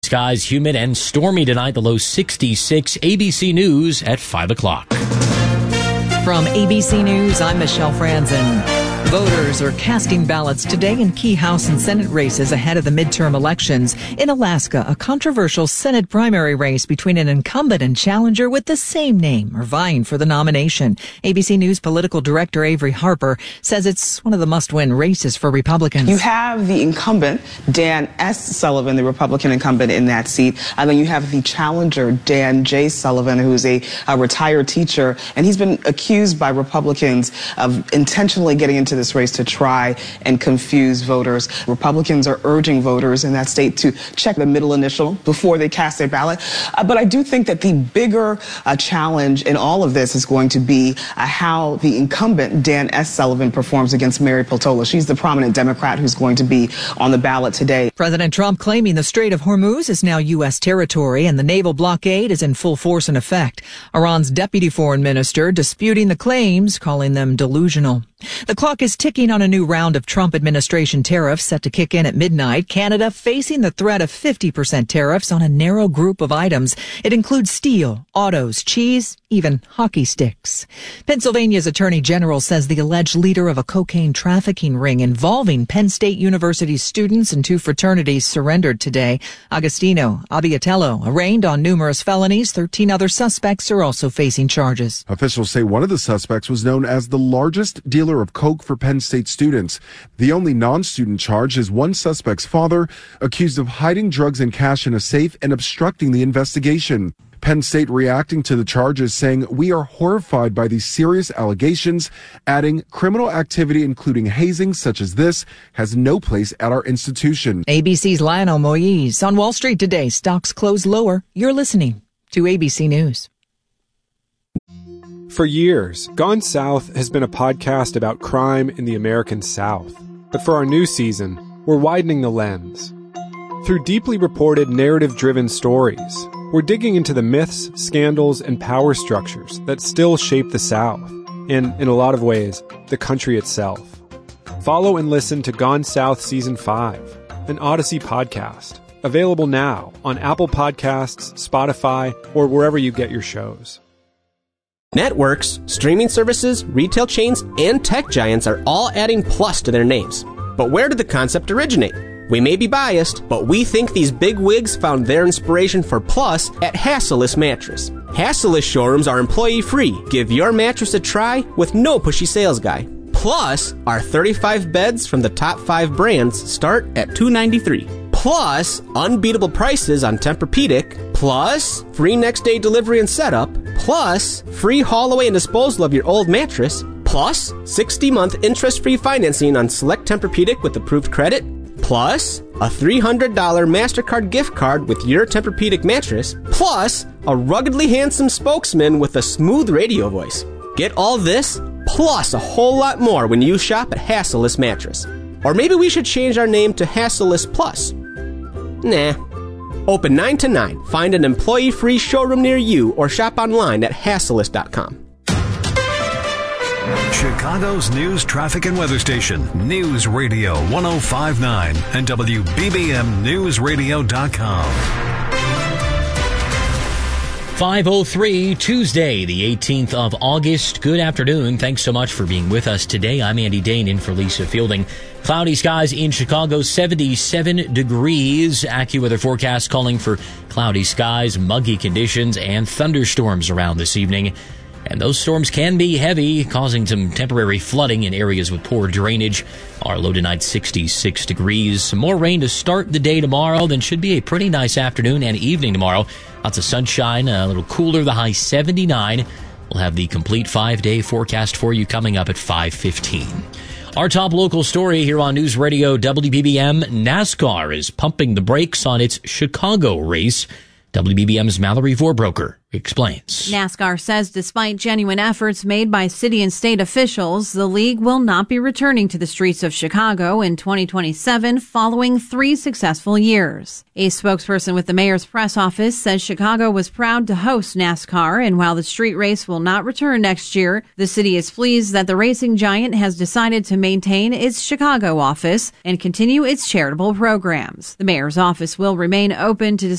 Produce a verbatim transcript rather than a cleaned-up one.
skies, humid and stormy tonight, the low sixty-six. A B C News at five o'clock. From A B C News, I'm Michelle Franzen. Voters are casting ballots today in key House and Senate races ahead of the midterm elections. In Alaska, a controversial Senate primary race between an incumbent and challenger with the same name are vying for the nomination. A B C News political director Avery Harper says it's one of the must-win races for Republicans. You have the incumbent, Dan S. Sullivan, the Republican incumbent in that seat, and then you have the challenger, Dan J. Sullivan, who's a, a retired teacher, and he's been accused by Republicans of intentionally getting into this race to try and confuse voters. Republicans are urging voters in that state to check the middle initial before they cast their ballot. Uh, but I do think that the bigger uh, challenge in all of this is going to be uh, how the incumbent, Dan S. Sullivan, performs against Mary Peltola. She's the prominent Democrat who's going to be on the ballot today. President Trump claiming the Strait of Hormuz is now U S territory and the naval blockade is in full force and effect. Iran's deputy foreign minister disputing the claims, calling them delusional. The clock is ticking on a new round of Trump administration tariffs set to kick in at midnight. Canada facing the threat of fifty percent tariffs on a narrow group of items. It includes steel, autos, cheese, even hockey sticks. Pennsylvania's Attorney General says the alleged leader of a cocaine trafficking ring involving Penn State University students and two fraternities surrendered today. Agostino Abbiatello, arraigned on numerous felonies. thirteen other suspects are also facing charges. Officials say one of the suspects was known as the largest dealer of coke for Penn State students. The only non-student charge is one suspect's father, accused of hiding drugs and cash in a safe and obstructing the investigation. Penn State reacting to the charges, saying, "We are horrified by these serious allegations," adding, "Criminal activity, including hazing such as this, has no place at our institution." A B C's Lionel Moise. On Wall Street today, stocks close lower. You're listening to A B C News. For years, Gone South has been a podcast about crime in the American South. But for our new season, we're widening the lens. Through deeply reported, narrative-driven stories, we're digging into the myths, scandals, and power structures that still shape the South, and, in a lot of ways, the country itself. Follow and listen to Gone South Season five, an Odyssey podcast, available now on Apple Podcasts, Spotify, or wherever you get your shows. Networks, streaming services, retail chains, and tech giants are all adding plus to their names. But where did the concept originate? We may be biased, but we think these big wigs found their inspiration for plus at Hassellus Mattress. Hassellus showrooms are employee-free. Give your mattress a try with no pushy sales guy. Plus, our thirty-five beds from the top five brands start at two hundred ninety-three dollars. Plus, unbeatable prices on Tempur-Pedic. Plus, free next-day delivery and setup. Plus, free haul away and disposal of your old mattress. Plus, sixty-month interest-free financing on select Tempur-Pedic with approved credit. Plus, a three hundred dollars MasterCard gift card with your Tempur-Pedic mattress. Plus, a ruggedly handsome spokesman with a smooth radio voice. Get all this, plus a whole lot more when you shop at Hassellus Mattress. Or maybe we should change our name to Hassellus Plus. Nah. Open nine to nine. Find an employee-free showroom near you or shop online at hassellus dot com. Chicago's news, traffic, and weather station. News Radio one oh five point nine and W B B M news radio dot com. five oh three, Tuesday, the eighteenth of August. Good afternoon. Thanks so much for being with us today. I'm Andy Dane in for Lisa Fielding. Cloudy skies in Chicago, seventy-seven degrees. AccuWeather forecast calling for cloudy skies, muggy conditions, and thunderstorms around this evening. And those storms can be heavy, causing some temporary flooding in areas with poor drainage. Our low tonight, sixty-six degrees. Some more rain to start the day tomorrow, then should be a pretty nice afternoon and evening tomorrow. Lots of sunshine, a little cooler, the high seventy-nine. We'll have the complete five-day forecast for you coming up at five fifteen. Our top local story here on News Radio W B B M, NASCAR is pumping the brakes on its Chicago race. W B B M's Mallory Vorbroker explains. NASCAR says despite genuine efforts made by city and state officials, the league will not be returning to the streets of Chicago in twenty twenty-seven following three successful years. A spokesperson with the mayor's press office says Chicago was proud to host NASCAR, and while the street race will not return next year, the city is pleased that the racing giant has decided to maintain its Chicago office and continue its charitable programs. The mayor's office will remain open to